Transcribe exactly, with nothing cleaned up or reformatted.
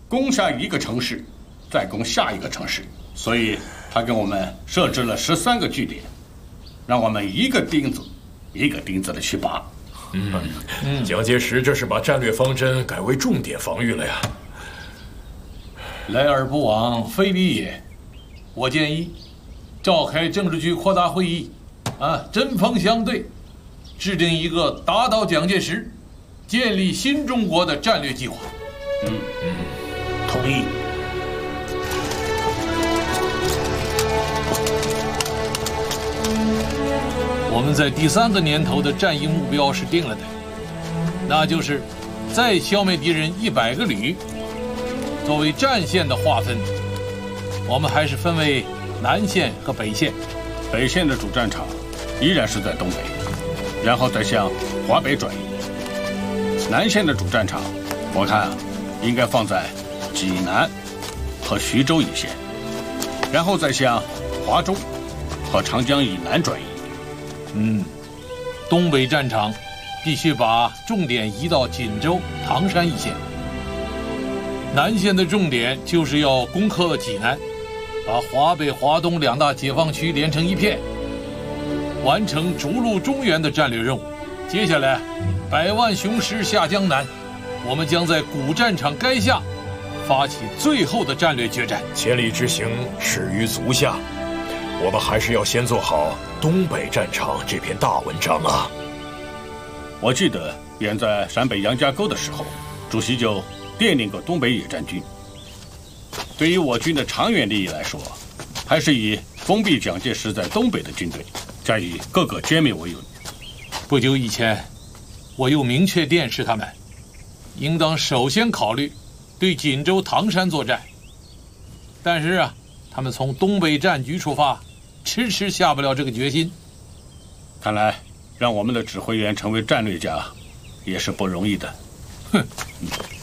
攻下一个城市，再攻下一个城市，所以他给我们设置了十三个据点，让我们一个钉子一个钉子的去拔。 嗯嗯，蒋介石这是把战略方针改为重点防御了呀。 来而不往非礼也。我建议召开政治局扩大会议，啊，针锋相对，制定一个打倒蒋介石、建立新中国的战略计划。 嗯嗯，同意。 我们在第三个年头的战役目标是定了的，那就是再消灭敌人一百个旅。作为战线的划分，我们还是分为南线和北线。 北线的主战场依然是在东北，然后再向华北转移。南线的主战场，我看啊，应该放在济南和徐州一线，然后再向华中和长江以南转移。 嗯，东北战场必须把重点移到锦州、唐山一线。南线的重点就是要攻克济南，把华北、华东两大解放区连成一片，完成逐鹿中原的战略任务。接下来，百万雄师下江南，我们将在古战场垓下发起最后的战略决战。 千里之行，始于足下，我们还是要先做好东北战场这篇大文章啊。 我记得演在陕北杨家沟的时候，主席就奠定过东北野战军。对于我军的长远利益来说，还是以封闭蒋介石在东北的军队，加以各个歼灭为由。 不久以前，我又明确电示他们，应当首先考虑对锦州、唐山作战。但是啊，他们从东北战局出发，迟迟下不了这个决心。 看来让我们的指挥员成为战略家，也是不容易的。 哼。